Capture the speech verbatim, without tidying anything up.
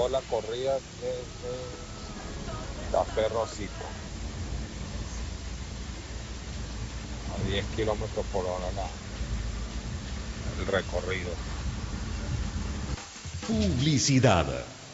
toda la corrida de, de- está perrocito, a diez kilómetros por hora la- el recorrido. Publicidad.